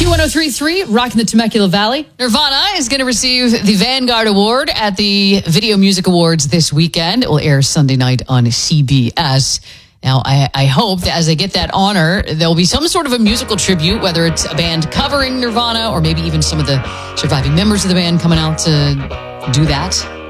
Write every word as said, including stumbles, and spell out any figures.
Q one oh three point three, rocking the Temecula Valley. Nirvana is going to receive the Vanguard Award at the Video Music Awards this weekend. It will air Sunday night on C B S. Now, I, I hope that as they get that honor, there'll be some sort of a musical tribute, whether it's a band covering Nirvana or maybe even some of the surviving members of the band coming out to do that.